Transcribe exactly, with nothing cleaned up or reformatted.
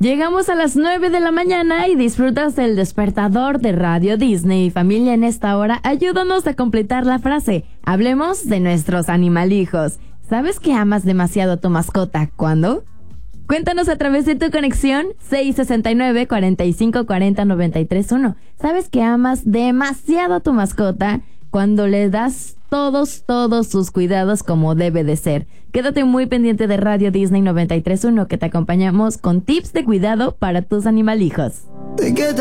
Llegamos a las nueve de la mañana y disfrutas del despertador de Radio Disney. Familia, en esta hora, ayúdanos a completar la frase. Hablemos de nuestros animalijos. ¿Sabes que amas demasiado a tu mascota? ¿Cuándo? Cuéntanos a través de tu conexión seis sesenta y nueve, cuarenta y cinco cuarenta, noventa y tres uno. ¿Sabes que amas demasiado a tu mascota? Cuando le das todos, todos sus cuidados como debe de ser. Quédate muy pendiente de Radio Disney noventa y tres uno, que te acompañamos con tips de cuidado para tus animalijos.